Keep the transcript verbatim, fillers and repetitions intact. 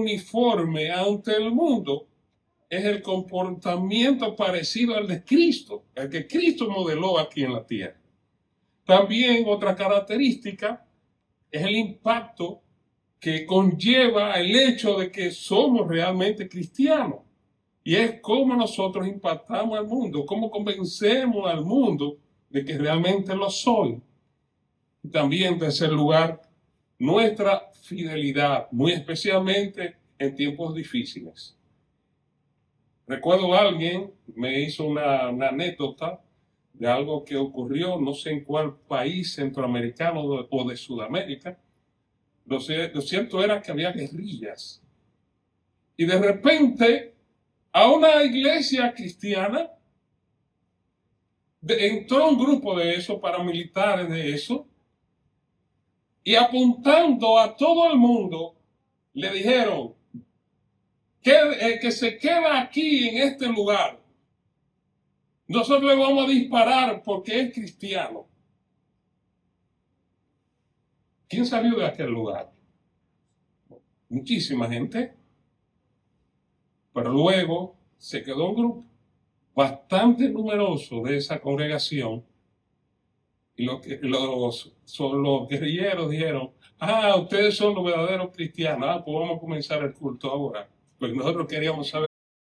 uniforme ante el mundo es el comportamiento parecido al de Cristo, el que Cristo modeló aquí en la tierra. También otra característica es el impacto que conlleva el hecho de que somos realmente cristianos. Y es cómo nosotros impactamos al mundo, cómo convencemos al mundo de que realmente lo soy. Y también, en tercer lugar, nuestra fidelidad, muy especialmente en tiempos difíciles. Recuerdo a alguien me hizo una, una anécdota de algo que ocurrió, no sé en cuál país centroamericano o de Sudamérica. Lo, lo cierto era que había guerrillas. Y de repente, a una iglesia cristiana de, entró un grupo de esos paramilitares de eso, y apuntando a todo el mundo, le dijeron que el que se queda aquí en este lugar, nosotros le vamos a disparar porque es cristiano. ¿Quién salió de aquel lugar? Muchísima gente. Pero luego se quedó un grupo bastante numeroso de esa congregación. Y lo que, los, son los guerrilleros dijeron, ah, ustedes son los verdaderos cristianos, ah, pues vamos a comenzar el culto ahora. Pues nosotros queríamos saber